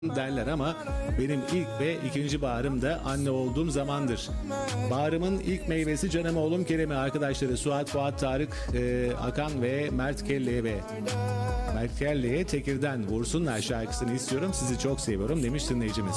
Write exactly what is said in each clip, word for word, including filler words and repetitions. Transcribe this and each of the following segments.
derler ama benim ilk ve ikinci baharım da anne olduğum zamandır. Baharımın ilk meyvesi canım oğlum Kerem'e, arkadaşları Suat, Fuat, Tarık, e, Akan ve Mert Kelle'ye ve Mert Kelle'ye Tekir'den Vursunlar şarkısını istiyorum. Sizi çok seviyorum demiş dinleyicimiz.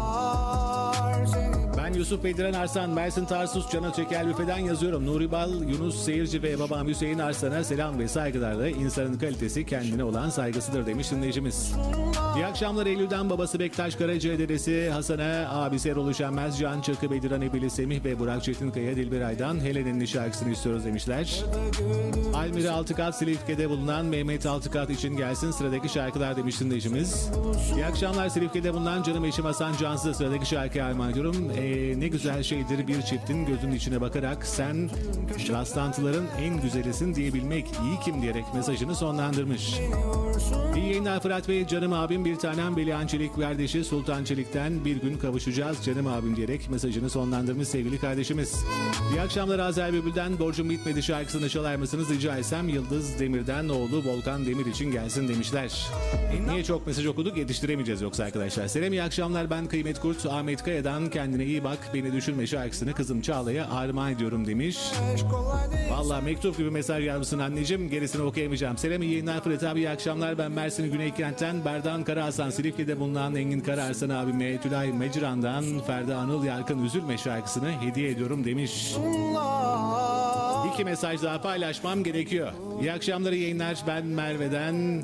Ben Yusuf Bediren Arslan, Mersin Tarsus, Canı Çekel Büfe'den yazıyorum. Nuri Bal, Yunus Seyirci ve babam Hüseyin Arslan'a selam ve saygılarla insanın kalitesi kendine olan saygısıdır demiş dinleyicimiz. İyi akşamlar Eylül'den babası Bektaş Karaca, dedesi Hasan'a, abisi Erol Üşenmez, Can Çakı, Bediran Ebili, Semih ve Burak Çetinkaya Dilberay'dan Helen'in şarkısını istiyoruz demişler. Almira Altıkat, Silifke'de bulunan Mehmet Altıkat için gelsin sıradaki şarkılar demiş dinleyicimiz. İyi akşamlar Silifke'de bulunan canım eşim Hasan Cansız, sıradaki şarkıyı armağan ediyorum. Ee, ne güzel şeydir bir çiftin gözünün içine bakarak sen rastlantıların en güzelisin diyebilmek, iyi kim diyerek mesajını sonlandırmış. İyi yayınlar Fırat Bey, canım abim bir tanem Belihan Çelik kardeşi Sultan Çelik'ten bir gün kavuşacağız canım abim diyerek mesajını sonlandırmış sevgili kardeşimiz. İyi akşamlar Azer Bülbül'den borcum bitmedi şarkısını çalar mısınız rica etsem, Yıldız Demir'den oğlu Volkan Demir için gelsin demişler. Niye çok mesaj okuduk, yetiştiremeyeceğiz yoksa arkadaşlar. Selam, iyi akşamlar, ben Kıymet Kurt, Ahmet Kaya'dan kendine iyi bak beni düşünme şarkısını kızım Çağla'ya armağan ediyorum demiş. Valla mektup gibi mesaj yazmışsın anneciğim, gerisini okuyamayacağım. Selam, iyi yayınlar Fırat abi, iyi akşamlar, ben Mersin Güneykent'ten Berdan Karahasan, Silifke'de bulunan Engin Karahasan abime, Tülay Mecran'dan Ferda Anıl Yarkın üzülme şarkısını hediye ediyorum demiş. İki mesaj daha paylaşmam gerekiyor. İyi akşamlar, iyi yayınlar, ben Merve'den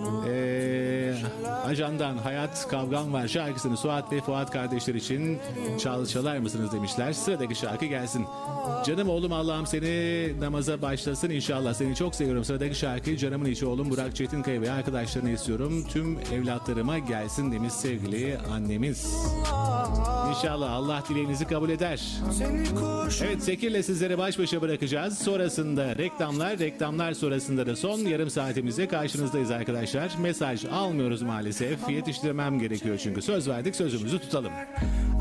ee, Ajan'dan Hayat Kavgam Var şarkısını Suat ve Fuat kardeşler için çal çalar mısınız demişler. Sıradaki şarkı gelsin. Canım oğlum Allah'ım seni namaza başlasın inşallah, seni çok seviyorum. Sıradaki şarkıyı canımın içi oğlum Burak Çetinkaya ve arkadaşlarına istiyorum. Tüm evlatlarıma gelsin demiş sevgili annemiz. İnşallah Allah dileğinizi kabul eder. Evet, Sekir'le sizleri baş başa bırakacağız. Sonrasında reklamlar, reklamlar sonrasında da son yarım saatimizde karşınızdayız arkadaşlar. Mesaj almıyoruz maalesef. Yetiştirmem gerekiyor çünkü söz verdik, sözümüzü tutalım.